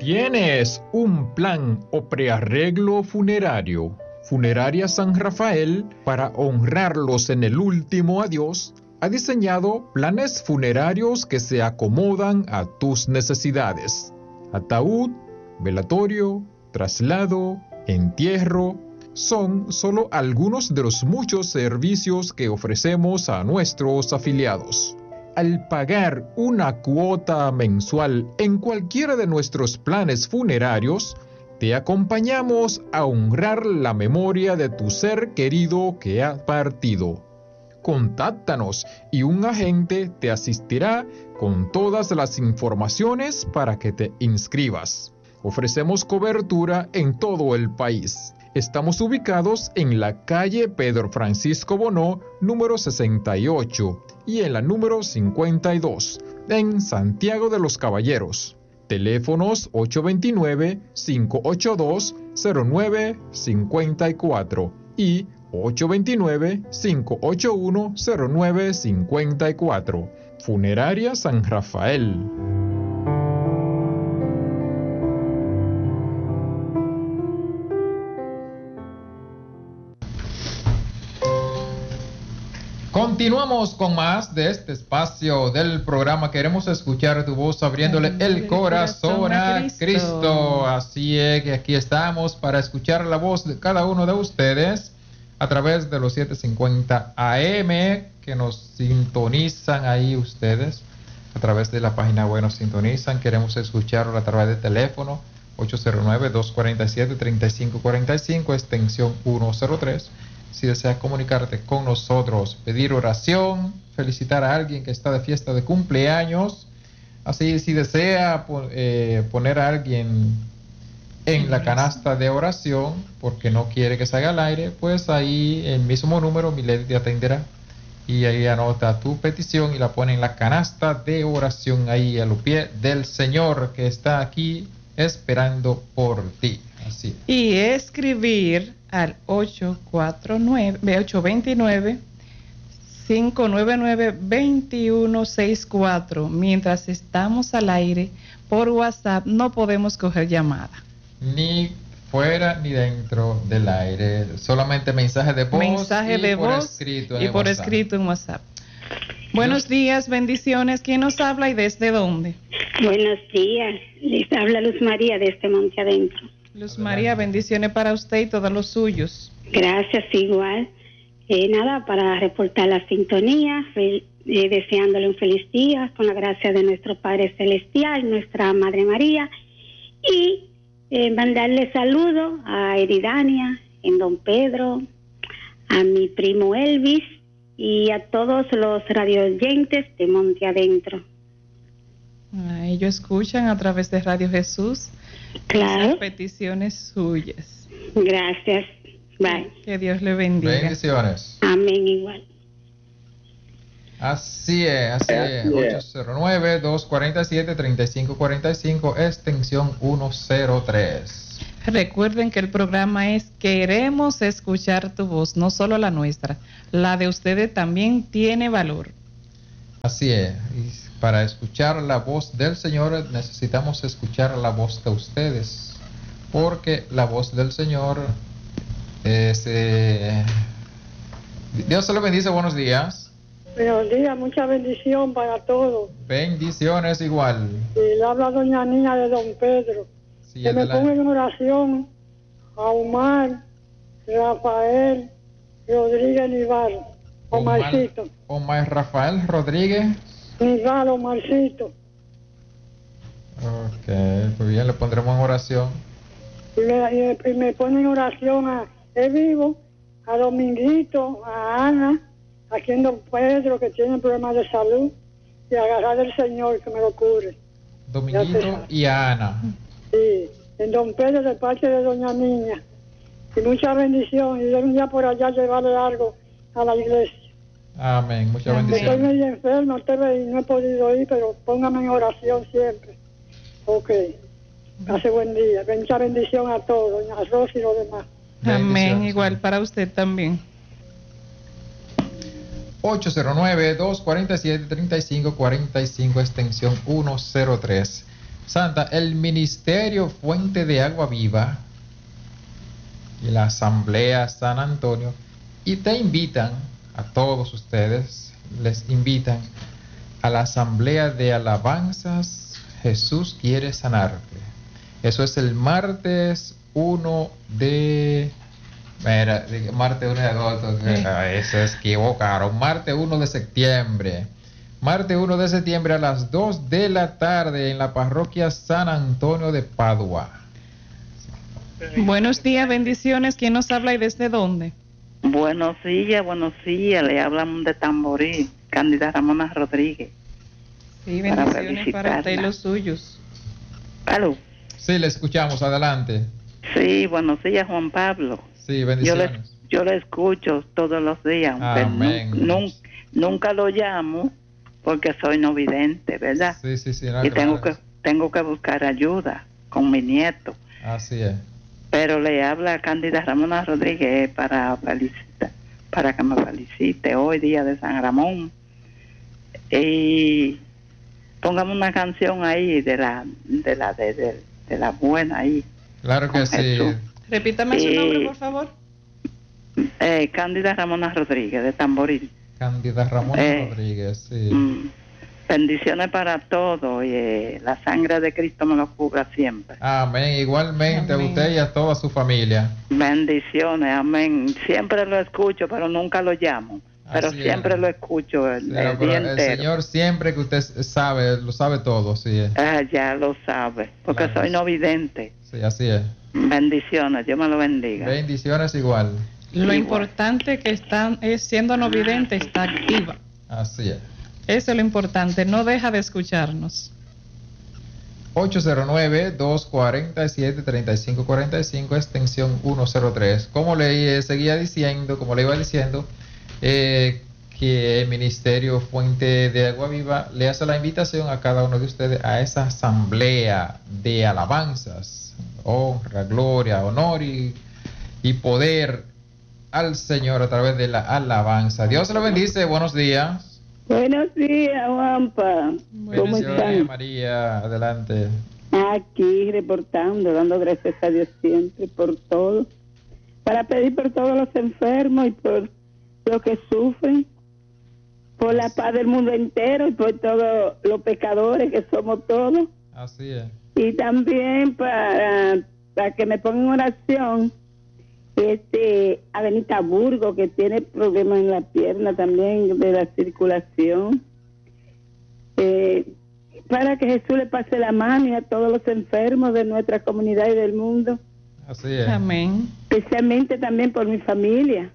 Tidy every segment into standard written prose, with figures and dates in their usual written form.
¿Tienes un plan o prearreglo funerario? Funeraria San Rafael, para honrarlos en el último adiós, ha diseñado planes funerarios que se acomodan a tus necesidades. Ataúd, velatorio, traslado, entierro, son solo algunos de los muchos servicios que ofrecemos a nuestros afiliados. Al pagar una cuota mensual en cualquiera de nuestros planes funerarios, te acompañamos a honrar la memoria de tu ser querido que ha partido. Contáctanos y un agente te asistirá con todas las informaciones para que te inscribas. Ofrecemos cobertura en todo el país. Estamos ubicados en la calle Pedro Francisco Bonó, número 68, y en la número 52, en Santiago de los Caballeros. Teléfonos 829-582-0954 y 829-581-0954. Funeraria San Rafael. Continuamos con más de este espacio del programa. Queremos escuchar tu voz abriéndole el corazón a Cristo. Así es que aquí estamos para escuchar la voz de cada uno de ustedes a través de los 750 AM que nos sintonizan ahí ustedes. A través de la página web nos sintonizan. Queremos escucharlo a través de teléfono 809-247-3545, extensión 103. Si deseas comunicarte con nosotros, pedir oración, felicitar a alguien que está de fiesta de cumpleaños, así si desea poner a alguien en la canasta de oración porque no quiere que salga al aire, pues ahí el mismo número Milady te atenderá y ahí anota tu petición y la pone en la canasta de oración ahí a los pies del Señor que está aquí esperando por ti. Así. Y escribir al 849-599-2164. Mientras estamos al aire por WhatsApp no podemos coger llamada. Ni fuera ni dentro del aire, solamente mensaje de voz y por escrito en WhatsApp. Buenos días, bendiciones. ¿Quién nos habla y desde dónde? Buenos días, les habla Luz María desde Monte Adentro. Luz María, bendiciones para usted y todos los suyos. Gracias, igual. Nada, para reportar la sintonía, deseándole un feliz día con la gracia de nuestro Padre Celestial, nuestra Madre María, y mandarle saludos a Eridania, en Don Pedro, a mi primo Elvis y a todos los radioyentes de Monte Adentro. Ellos escuchan a través de Radio Jesús. Claro. Esas peticiones suyas. Gracias. Bye. Que Dios le bendiga. Bendiciones. Amén, igual. Así es. 809-247-3545, extensión 103. Recuerden que el programa es Queremos escuchar tu voz, no solo la nuestra. La de ustedes también tiene valor. Así es. Y para escuchar la voz del Señor necesitamos escuchar la voz de ustedes, porque la voz del Señor es... Dios se lo bendice, buenos días. Buenos días, mucha bendición para todos. Bendiciones igual. Y le habla doña Niña de Don Pedro. Sí, que me ponga en oración a Omar, Rafael, Rodríguez Nival, Omarcito. Omar Rafael Rodríguez Nival, Omarcito. Ok, muy bien, le pondremos en oración. Y me pone en oración a Vivo, a Dominguito, a Ana, aquí en Don Pedro, que tiene problemas de salud, y agarrar del Señor que me lo cubre. Dominguito y a Ana. Sí, en Don Pedro de parte de doña Niña. Y mucha bendición. Y de un día por allá llevarle algo a la iglesia. Amén, mucha bendición. Estoy medio enfermo, y no he podido ir, pero póngame en oración siempre. Ok. Hace buen día. Mucha bendición a todos, doña Rosa y los demás. Amén, igual para usted también. 809-247-3545, extensión 103. Santa, el Ministerio Fuente de Agua Viva y la Asamblea San Antonio y te invitan a todos ustedes, les invitan a la Asamblea de Alabanzas Jesús quiere sanarte. Eso es el martes 1 de... Mira, martes 1 de agosto, se equivocaron. Martes 1 de septiembre. Martes 1 de septiembre a las 2 de la tarde en la parroquia San Antonio de Padua. Buenos días, bendiciones. ¿Quién nos habla y desde dónde? Buenos días, le hablan de Tamboril, Cándida Ramona Rodríguez. Sí, bendiciones para usted y los suyos. ¿Aló? Sí, le escuchamos, adelante. Sí, buenos días, Juan Pablo. Sí, bendiciones. Yo le escucho todos los días, amén. Nunca lo llamo porque soy no vidente, ¿verdad? Sí, y tengo que buscar ayuda con mi nieto. Así es. Pero le habla a Cándida Ramona Rodríguez para que me felicite hoy, día de San Ramón. Y póngame una canción ahí de la buena ahí. Claro que sí. Jesús. Repítame su nombre, por favor. Cándida Ramona Rodríguez, de Tamboril. Cándida Ramona Rodríguez, sí. Bendiciones para todos y la sangre de Cristo me lo cubra siempre. Amén. Igualmente amén. A usted y a toda su familia. Bendiciones, amén. Siempre lo escucho, pero nunca lo llamo. Pero así siempre lo escucho el día entero. El Señor siempre que usted sabe, lo sabe todo, sí. Ya lo sabe, porque claro, soy no vidente. Sí, así es. Bendiciones, Dios me lo bendiga. Bendiciones igual. Lo importante que es siendo no vidente, está activa. Así es. Eso es lo importante, no deja de escucharnos. 809-247-3545, extensión 103. Como le iba diciendo, que el Ministerio Fuente de Agua Viva le hace la invitación a cada uno de ustedes a esa asamblea de alabanzas, honra, gloria, honor y poder al Señor a través de la alabanza. Dios lo bendice, buenos días. Buenos días, Juanpa. ¿Cómo están? María, adelante. Aquí reportando, dando gracias a Dios siempre por todo, para pedir por todos los enfermos y por los que sufren, por la paz del mundo entero y por todos los pecadores que somos todos. Así es. Y también para que me pongan en oración a Benita Burgo, que tiene problemas en la pierna también de la circulación, para que Jesús le pase la mano y a todos los enfermos de nuestra comunidad y del mundo. Así es. Amén. Especialmente también por mi familia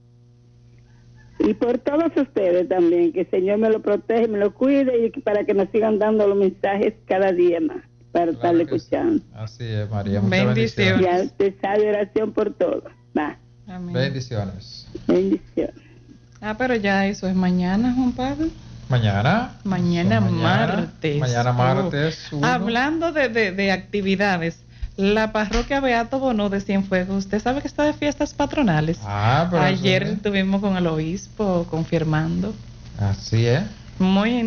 y por todos ustedes también, que el Señor me lo protege, me lo cuide y para que nos sigan dando los mensajes cada día más para estarle escuchando. Sí. Así es, María. Muchas bendiciones. Ya usted sabe, oración por todo. Va. Amén. Bendiciones. Bendiciones. Pero ya eso es mañana, Juan Pablo. Mañana martes. Mañana martes. Hablando de actividades, la parroquia Beato Bonó de Cienfuegos, usted sabe que está de fiestas patronales. Pero ayer estuvimos con el obispo confirmando. Así es. Muy